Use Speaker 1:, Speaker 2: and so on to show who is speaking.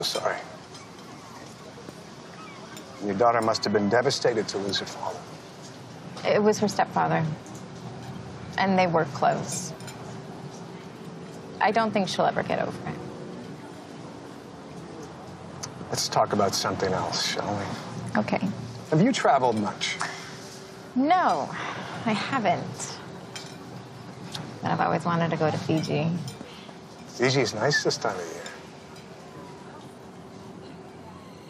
Speaker 1: Sorry. Your daughter must have been devastated to lose her father.
Speaker 2: It was her stepfather. And they were close. I don't think she'll ever get over it.
Speaker 1: Let's talk about something else, shall we?
Speaker 2: Okay.
Speaker 1: Have you traveled much?
Speaker 2: No, I haven't. But I've always wanted to go to Fiji.
Speaker 1: Fiji's nice this time of year.